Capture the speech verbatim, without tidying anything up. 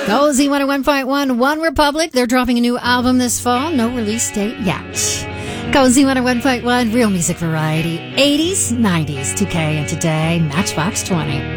Go Z one oh one point one, One Republic. They're dropping a new album this fall. No release date yet. Go Z one oh one point one, real music variety. eighties, nineties, two K, and today, Matchbox twenty.